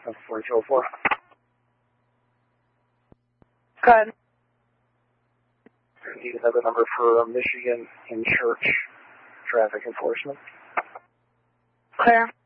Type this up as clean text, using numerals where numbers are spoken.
4204. Go ahead. Do you have a number for Michigan in Church traffic enforcement? Clear.